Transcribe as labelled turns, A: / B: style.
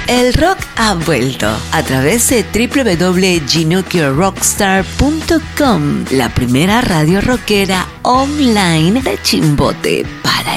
A: El rock ha vuelto a través de www.ginukiorockstar.com, la primera radio rockera online de Chimbote para